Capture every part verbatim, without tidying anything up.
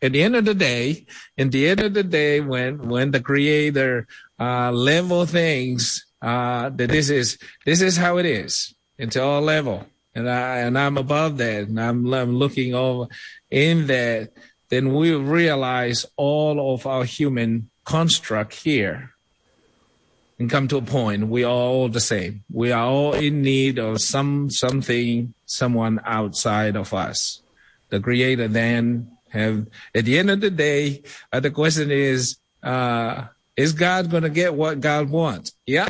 at the end of the day, at the end of the day, when when the Creator uh, level things, uh, that this is this is how it is. It's all level, and I and I'm above that, and I'm, I'm looking over in that. Then we realize all of our human construct here, and come to a point we are all the same. We are all in need of some something, someone outside of us. The Creator then have, at the end of the day, uh, the question is, uh, is God going to get what God wants? Yeah.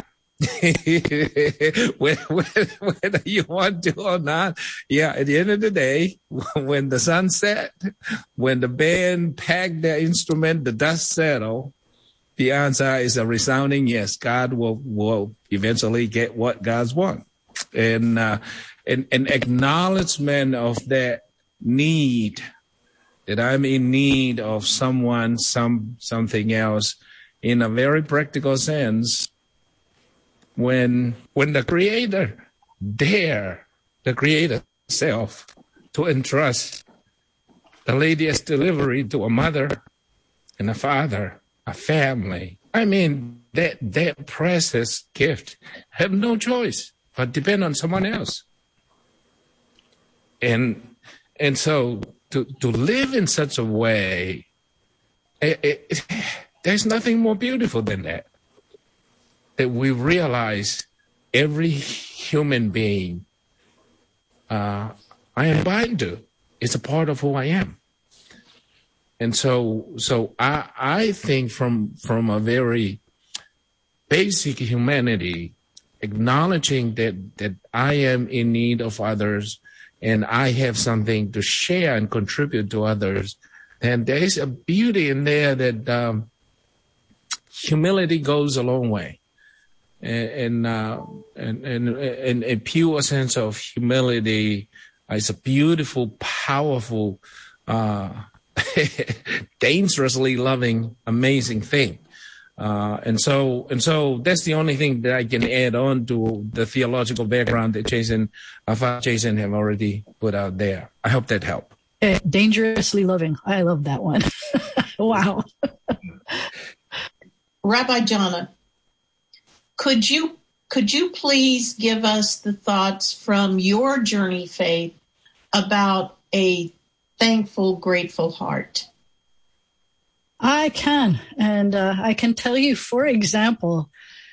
whether, whether you want to or not. Yeah. At the end of the day, when the sun set, when the band packed their instrument, the dust settled, the answer is a resounding yes. God will, will eventually get what God's want. And, uh, and, and acknowledgement of that need, that I'm in need of someone, some, something else, in a very practical sense, when, when the Creator dare, the Creator self, to entrust the latest delivery to a mother and a father, a family. I mean, that, that precious gift have no choice but depend on someone else. And, and so to, to live in such a way, it, it, there's nothing more beautiful than that. That we realize every human being uh, I am bound to is a part of who I am. And so, so I, I think from, from a very basic humanity, acknowledging that, that I am in need of others and I have something to share and contribute to others, then there is a beauty in there that um, humility goes a long way. And, and, uh, and, and, and a pure sense of humility is a beautiful, powerful, uh, dangerously loving, amazing thing. Uh, and so, and so that's the only thing that I can add on to the theological background that Jason, uh, Jason have already put out there. I hope that helped. Uh, dangerously loving. I love that one. Wow. Rabbi Jana, could you, could you please give us the thoughts from your journey, Faith, about a thankful, grateful heart? I can. And uh, I can tell you, for example,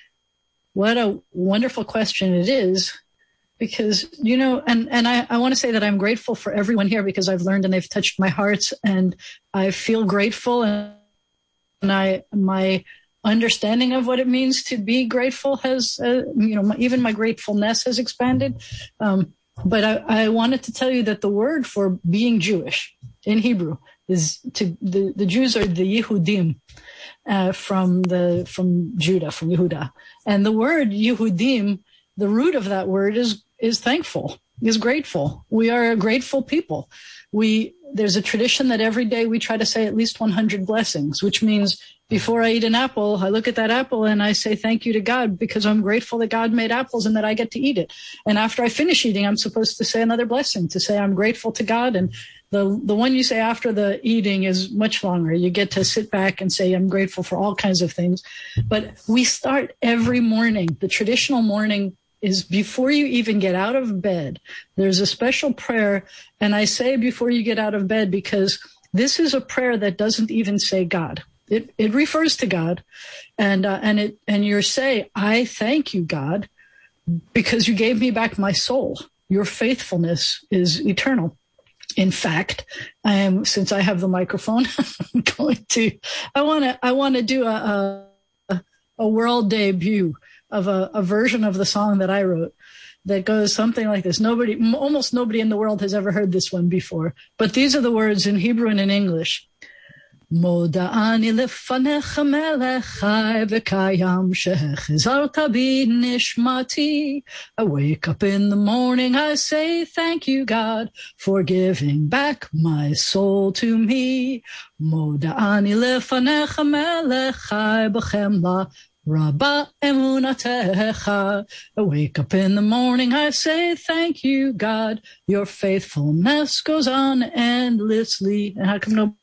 what a wonderful question it is. Because, you know, and, and I, I want to say that I'm grateful for everyone here because I've learned and they've touched my heart and I feel grateful. And, and I, my understanding of what it means to be grateful has, uh, you know, my, even my gratefulness has expanded. Um, but I, I wanted to tell you that the word for being Jewish in Hebrew is to the, the Jews are the Yehudim uh, from the from Judah, from Yehuda, and the word Yehudim, the root of that word is is thankful, is grateful. We are a grateful people. We there's a tradition that every day we try to say at least one hundred blessings, which means before I eat an apple, I look at that apple and I say thank you to God because I'm grateful that God made apples and that I get to eat it. And after I finish eating, I'm supposed to say another blessing, to say I'm grateful to God. And the the one you say after the eating is much longer. You get to sit back and say I'm grateful for all kinds of things. But we start every morning. The traditional morning is before you even get out of bed. There's a special prayer, and I say before you get out of bed because this is a prayer that doesn't even say God. It it refers to God, and uh, and it and you say, I thank you, God, because you gave me back my soul. Your faithfulness is eternal. In fact, I am, since I have the microphone, I'm going to, I want to, I want to do a, a, a world debut of a, a version of the song that I wrote that goes something like this. Nobody, almost nobody in the world has ever heard this one before, but these are the words in Hebrew and in English. Moda'ani lefanecha melech chai v'kayam shehechizarta bi nishmati. I wake up in the morning, I say thank you, God, for giving back my soul to me. Moda'ani lefanecha melech chai b'chemla Rabba emunatecha. I wake up in the morning, I say thank you, God, your faithfulness goes on endlessly. And how come no